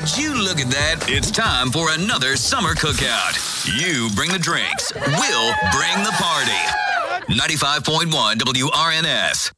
Would you look at that? It's time for another summer cookout. You bring the drinks. We'll bring the party. 95.1 WRNS.